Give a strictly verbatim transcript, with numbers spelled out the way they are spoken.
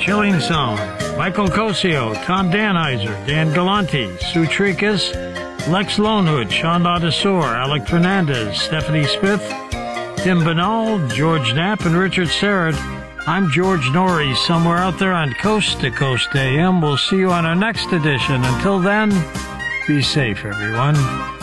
Chilling Zone. Michael Cosio, Tom Danheiser, Dan Galante, Sue Tricas, Lex Lonehood, Sean Ladesor, Alec Fernandez, Stephanie Smith, Tim Banal, George Knapp, and Richard Serrett. I'm George Norrie, somewhere out there on Coast to Coast A M. We'll see you on our next edition. Until then, be safe, everyone.